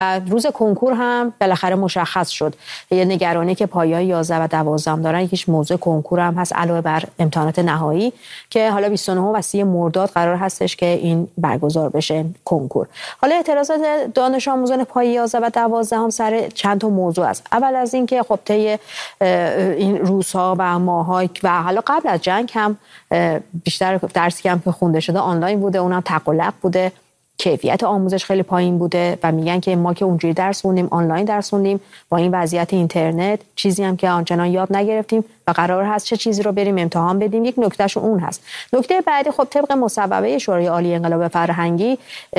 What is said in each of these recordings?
روز کنکور هم بالاخره مشخص شد. یه نگرانی که پایه‌های 11 و 12 دارن یکیش موضوع کنکور هم هست علاوه بر امتحانات نهایی که حالا 29 و 30 مرداد قرار هستش که این برگزار بشه کنکور. حالا اعتراضات دانش آموزان پایه 11 و 12 هم سر چند تا موضوع است. اول از این که خب طی این روزها و ماه‌ها و حالا قبل از جنگ هم بیشتر درسی هم که خونده شده آنلاین بوده، اونم تقلق بوده، کیفیت آموزش خیلی پایین بوده و میگن که ما که اونجوری درس خوندیم، آنلاین درس خوندیم، با این وضعیت اینترنت چیزی هم که آنچنان یاد نگرفتیم و قرار هست چه چیزی رو بریم امتحان بدیم. یک نکتهش اون هست. نکته بعدی خب طبق مصوبه شورای عالی انقلاب فرهنگی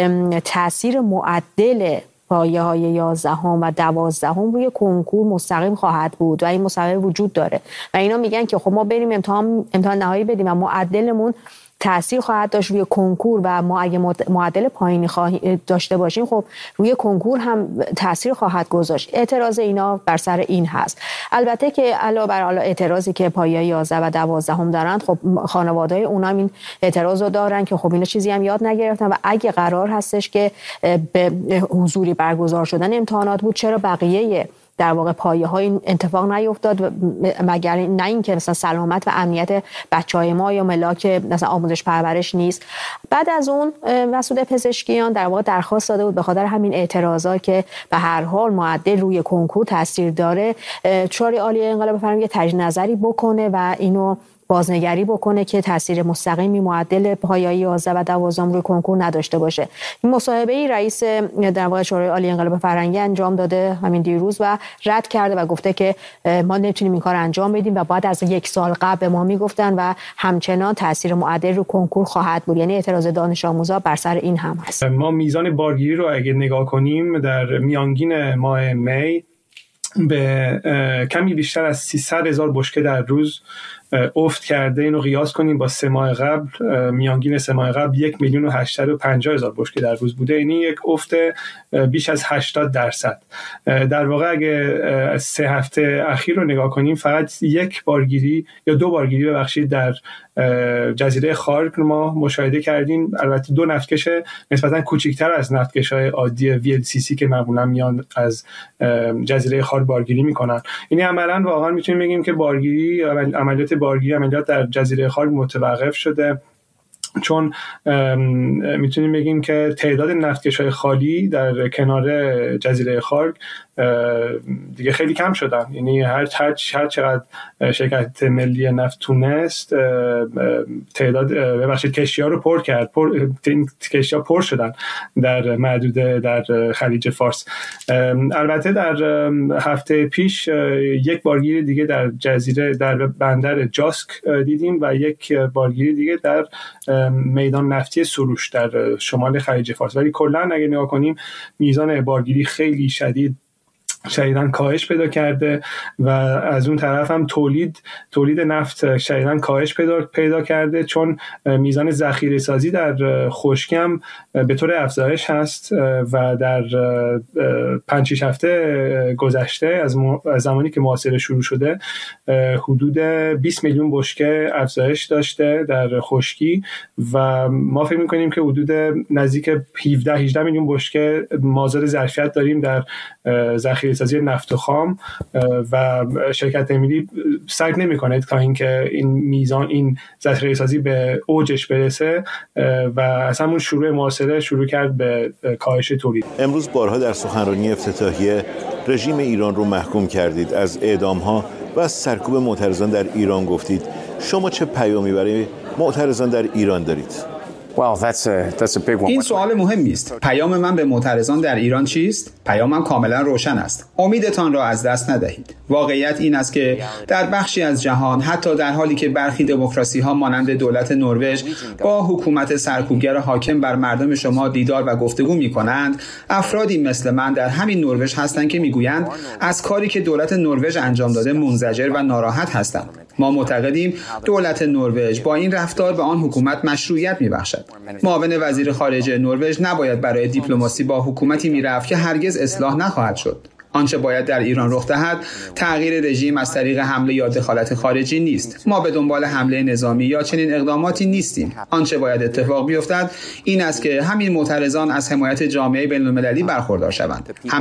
تاثیر معدل پایه‌های 11 و 12 روی کنکور مستقیم خواهد بود و این مصوبه وجود داره و اینا میگن که خب ما بریم امتحان نهایی بدیم و معدلمون تأثیر خواهد داشت روی کنکور و ما اگه معدل پایینی داشته باشیم خب روی کنکور هم تأثیر خواهد گذاشت. اعتراض اینا بر سر این هست. البته که علاوه بر اعتراضی که پایه 11 و 12 هم دارن، خب خانواده‌های اونا این اعتراض رو دارن که خب اینا چیزی هم یاد نگرفتن و اگه قرار هستش که به حضوری برگزار شدن امتحانات بود چرا بقیه در واقع پایه‌های اتفاق نیفتاد مگر نه اینکه مثلا سلامت و امنیت بچه‌های ما یا ملاک مثلا آموزش پرورش نیست. بعد از اون مسعود پزشکیان در واقع درخواست داده بود به خاطر همین اعتراضات که به هر حال معدل روی کنکور تاثیر داره شورای عالی انقلاب فرهنگی تجدید نظری بکنه و اینو بازنگری بکنه که تاثیر مستقیمی معدل پایه‌های 11 و 12 روی کنکور نداشته باشه. این مصاحبه‌ای رئیس در واقع شورای عالی انقلاب فرهنگی انجام داده همین دیروز و رد کرده و گفته که ما نمیتونیم این کار انجام بدیم و بعد از 1 سال قبل به ما میگفتن و همچنان تاثیر معدل رو کنکور خواهد بود. یعنی اعتراض دانش آموزا بر سر این هم هست. ما میزان بارگیری رو اگه نگاه کنیم در میانگین ماه می به کمی بیشتر از 300,000 بشکه در روز افت کرده. اینو قیاس کنیم با 3 ماه قبل، میانگین 3 ماه قبل 1,850,000 بشکه در روز بوده. یعنی یک افت بیش از 80%. در واقع اگه 3 هفته اخیر رو نگاه کنیم فقط 1 بارگیری یا 2 بارگیری ببخشید در جزیره خارک ما مشاهده کردیم. البته 2 نفتکش نسبتاً کوچکتر از نفتکش‌های عادی VLCC که معمولاً میان از جزیره خارک بارگیری میکنن. یعنی عملاً واقعاً میتونیم بگیم که بارگیری عملیات در جزیره خارک متوقف شده، چون میتونیم بگیم که تعداد نفتکش‌های خالی در کنار جزیره خارک دیگه خیلی کم شدن. یعنی هر چقدر شرکت ملی نفت تونست تعداد کشتی‌ها رو پر کرد، کشتی‌ها پر شدن در محدوده در خلیج فارس. البته در هفته پیش 1 بارگیری دیگه در بندر جاسک دیدیم و 1 بارگیری دیگه در میدان نفتی سروش در شمال خلیج فارس. ولی کلاً اگه نگاه کنیم میزان بارگیری خیلی شدیداً کاهش پیدا کرده و از اون طرف هم تولید نفت شدیداً کاهش پیدا کرده، چون میزان ذخیره سازی در خشکی هم به طور افزایش هست و در 5-6 هفته گذشته از زمانی که محاصره شروع شده حدود 20 میلیون بشکه افزایش داشته در خشکی و ما فکر می‌کنیم که حدود نزدیک 17-18 میلیون بشکه مازاد ظرفیت داریم در ذخیره سازی نفت و خام و شرکت ملی سعی نمی‌کنه تا اینکه این ذخیره سازی به اوجش برسه و از همون محاصره شروع کرد به کاهش تولید. امروز بارها در سخنرانی افتتاحیه رژیم ایران رو محکوم کردید، از اعدام‌ها و از سرکوب معترضان در ایران گفتید. شما چه پیامی برای معترضان در ایران دارید؟ این سوال مهمی است. پیام من به معترضان در ایران چیست؟ پیامم کاملا روشن است. امیدتان را از دست ندهید. واقعیت این است که در بخشی از جهان، حتی در حالی که برخی دموکراسی‌ها مانند دولت نروژ با حکومت سرکوبگر حاکم بر مردم شما دیدار و گفتگو می‌کنند، افرادی مثل من در همین نروژ هستند که می‌گویند از کاری که دولت نروژ انجام داده منزجر و ناراحت هستند. ما معتقدیم دولت نروژ با این رفتار به آن حکومت مشروعیت می‌بخشد. معاون وزیر خارجه نروژ نباید برای دیپلماسی با حکومتی میرفت که هرگز اصلاح نخواهد شد. آنچه باید در ایران رخ دهد تغییر رژیم از طریق حمله یا دخالت خارجی نیست. ما به دنبال حمله نظامی یا چنین اقداماتی نیستیم. آنچه باید اتفاق بیفتد این است که همین معترضان از حمایت جامعه بین‌المللی برخوردار شوند.